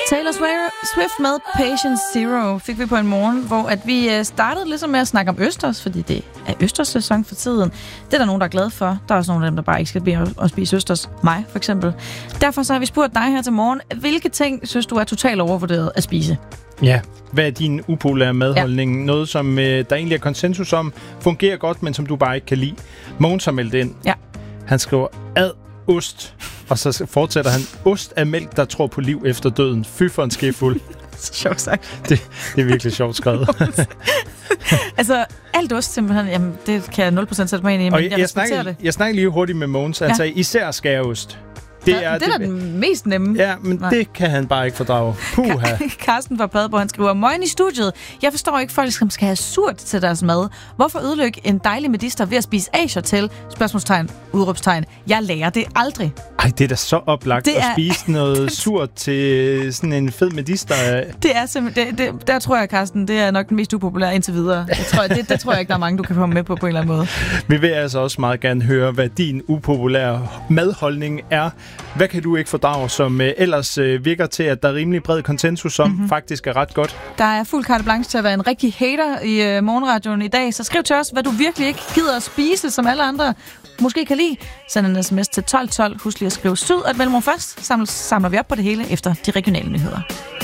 Taylor Swift med Patient Zero fik vi på en morgen, hvor at vi startede ligesom med at snakke om østers, fordi det er østers sæson for tiden. Det er der nogen, der er glade for. Der er også nogen af dem, der bare ikke skal bede at spise østers. Mig, for eksempel. Derfor så har vi spurgt dig her til morgen, hvilke ting synes du er totalt overvurderet at spise? Ja, hvad er din upopulære madholdning? Ja. Noget, som der egentlig er konsensus om, fungerer godt, men som du bare ikke kan lide. Mogens har meldt ind. Ja. Han skriver, ost. Og så fortsætter han, ost er mælk, der tror på liv efter døden. Fy for en skefuld. Sjovt sagt. Det er virkelig sjovt skrevet. Altså, alt ost simpelthen, jamen, det kan jeg 0% sætte mig ind i, men jeg respekterer det. Jeg snakker lige hurtigt med Mogens. Han sagde, især skæreost. Det er den mest nemme. Ja, men det kan han bare ikke fordrage. Puha. Carsten fra Padborg, han skriver, Møgen i studiet. Jeg forstår ikke, folk skal have surt til deres mad. Hvorfor ødelægge en dejlig medister ved at spise asier til? Spørgsmålstegn, udråbstegn. Jeg lærer det aldrig. Ej, det er da så oplagt at spise noget surt til sådan en fed medister. Det er simpelthen, der tror jeg, Carsten, det er nok den mest upopulære indtil videre. Det tror jeg ikke, der er mange, du kan komme med på en eller anden måde. Vi vil altså også meget gerne høre, hvad din upopulære madholdning er. Hvad kan du ikke fordrage, som ellers virker til, at der er rimelig bred konsensus om, faktisk er ret godt? Der er fuld carte blanche til at være en rigtig hater i morgenradioen i dag, så skriv til os, hvad du virkelig ikke gider at spise, som alle andre måske kan lide. Send en sms til 1212. Husk lige at skrive syd og et mellemrum først. Samler vi op på det hele efter de regionale nyheder.